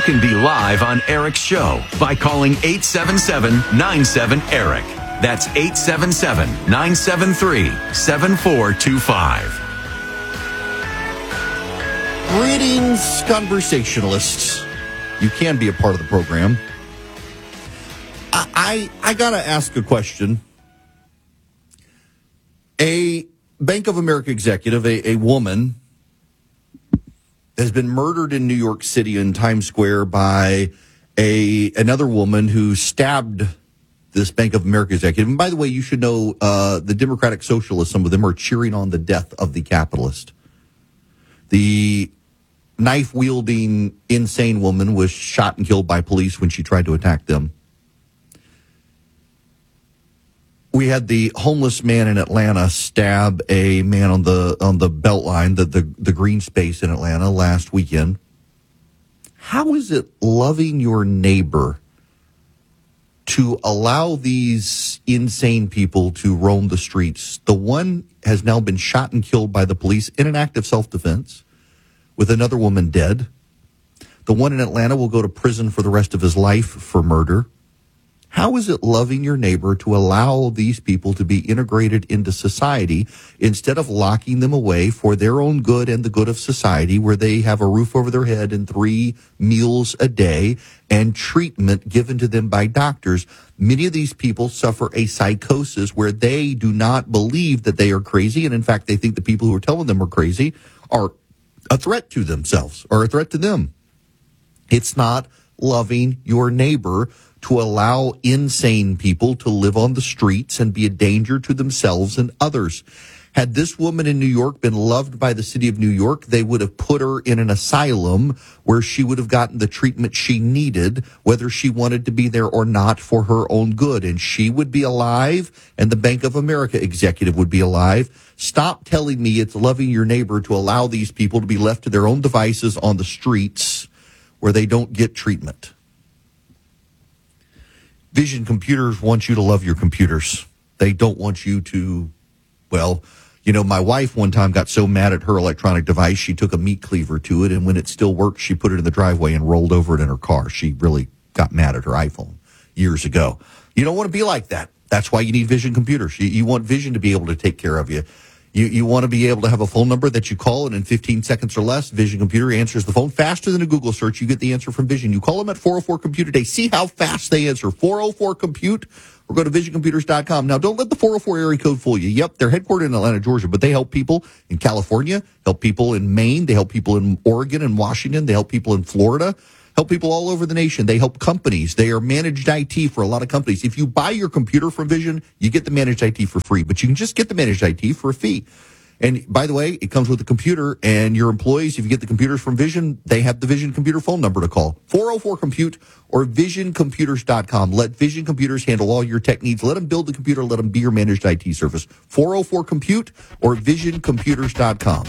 can be live on Eric's show by calling 877-97-ERIC. That's 877-973-7425. Greetings, conversationalists. You can be a part of the program. I got to ask a question. A Bank of America executive, a woman, has been murdered in New York City in Times Square by another woman who stabbed this Bank of America executive. And by the way, you should know the Democratic Socialists, some of them are cheering on the death of the capitalist. The knife-wielding, insane woman was shot and killed by police when she tried to attack them. We had the homeless man in Atlanta stab a man on the Beltline, the green space in Atlanta last weekend. How is it loving your neighbor to allow these insane people to roam the streets? The one has now been shot and killed by the police in an act of self-defense, with another woman dead. The one in Atlanta will go to prison for the rest of his life for murder. How is it loving your neighbor to allow these people to be integrated into society instead of locking them away for their own good and the good of society, where they have a roof over their head and 3 meals a day and treatment given to them by doctors? Many of these people suffer a psychosis where they do not believe that they are crazy. And in fact, they think the people who are telling them are crazy are a threat to themselves or a threat to them. It's not loving your neighbor to allow insane people to live on the streets and be a danger to themselves and others. Had this woman in New York been loved by the city of New York, they would have put her in an asylum where she would have gotten the treatment she needed, whether she wanted to be there or not, for her own good. And she would be alive, and the Bank of America executive would be alive. Stop telling me it's loving your neighbor to allow these people to be left to their own devices on the streets where they don't get treatment. Vision Computers wants you to love your computers. They don't want you to, well, you know, my wife one time got so mad at her electronic device, she took a meat cleaver to it, and when it still worked, she put it in the driveway and rolled over it in her car. She really got mad at her iPhone years ago. You don't want to be like that. That's why you need Vision Computers. You want Vision to be able to take care of you. You want to be able to have a phone number that you call, and in 15 seconds or less, Vision Computer answers the phone faster than a Google search. You get the answer from Vision. You call them at 404-COMPUTE today. See how fast they answer. 404-COMPUTE, or go to visioncomputers.com. Now, don't let the 404 area code fool you. Yep, they're headquartered in Atlanta, Georgia, but they help people in California, help people in Maine, they help people in Oregon and Washington, they help people in Florida, help people all over the nation. They help companies. They are managed IT for a lot of companies. If you buy your computer from Vision, you get the managed IT for free, but you can just get the managed IT for a fee. And by the way, it comes with a computer, and your employees, if you get the computers from Vision, they have the Vision Computer phone number to call. 404-COMPUTE or visioncomputers.com. Let Vision Computers handle all your tech needs. Let them build the computer. Let them be your managed IT service. 404-COMPUTE or visioncomputers.com.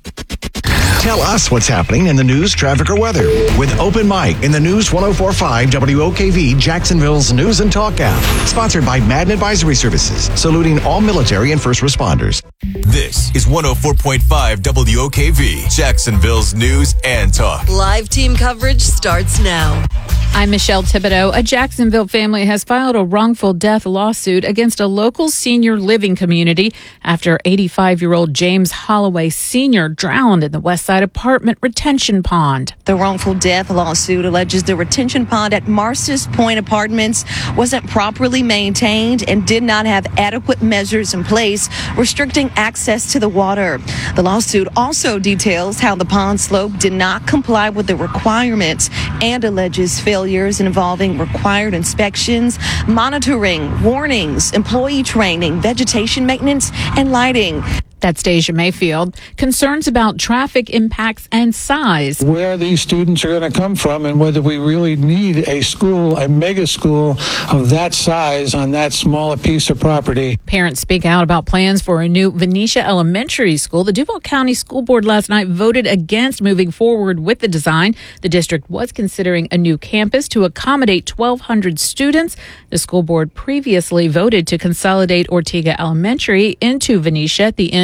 Tell us what's happening in the news, traffic, or weather with Open Mic in the News 104.5 WOKV, Jacksonville's News and Talk app. Sponsored by Madden Advisory Services, saluting all military and first responders. This is 104.5 WOKV, Jacksonville's News and Talk. Live team coverage starts now. I'm Michelle Thibodeau. A Jacksonville family has filed a wrongful death lawsuit against a local senior living community after 85-year-old James Holloway Sr. drowned in the Westside apartment retention pond. The wrongful death lawsuit alleges the retention pond at Marcis Point Apartments wasn't properly maintained and did not have adequate measures in place restricting access to the water. The lawsuit also details how the pond slope did not comply with the requirements and alleges failures involving required inspections, monitoring, warnings, employee training, vegetation maintenance, and lighting. That's Deja Mayfield. Concerns about traffic impacts and size. Where these students are going to come from and whether we really need a school, a mega school of that size on that small a piece of property. Parents speak out about plans for a new Venetia Elementary School. The Duval County School Board last night voted against moving forward with the design. The district was considering a new campus to accommodate 1,200 students. The school board previously voted to consolidate Ortega Elementary into Venetia at the end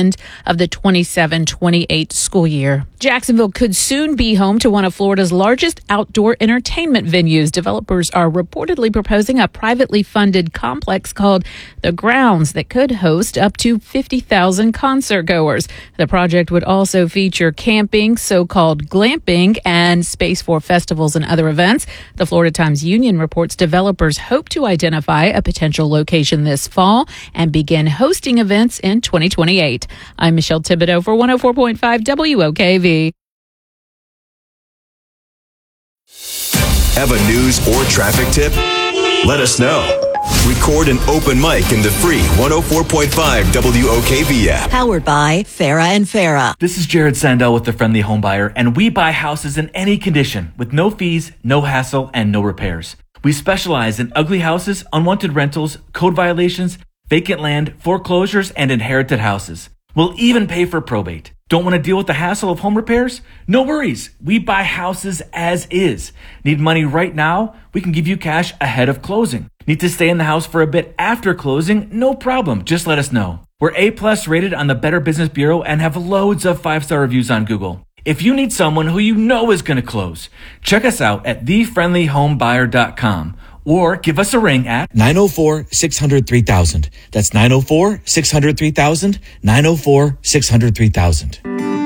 end of the 27-28 school year. Jacksonville could soon be home to one of Florida's largest outdoor entertainment venues. Developers are reportedly proposing a privately funded complex called The Grounds that could host up to 50,000 concert goers. The project would also feature camping, so-called glamping, and space for festivals and other events. The Florida Times-Union reports developers hope to identify a potential location this fall and begin hosting events in 2028. I'm Michelle Thibodeau for 104.5 WOKV. Have a news or traffic tip? Let us know. Record an open mic in the free 104.5 WOKV app. Powered by Farah and Farah. This is Jared Sandell with the Friendly Home Buyer, and we buy houses in any condition with no fees, no hassle, and no repairs. We specialize in ugly houses, unwanted rentals, code violations, vacant land, foreclosures, and inherited houses. We'll even pay for probate. Don't want to deal with the hassle of home repairs? No worries. We buy houses as is. Need money right now? We can give you cash ahead of closing. Need to stay in the house for a bit after closing? No problem. Just let us know. We're A+ rated on the Better Business Bureau and have loads of 5-star reviews on Google. If you need someone who you know is going to close, check us out at thefriendlyhomebuyer.com or give us a ring at 904-600-3000. That's 904-600-3000, 904-600-3000.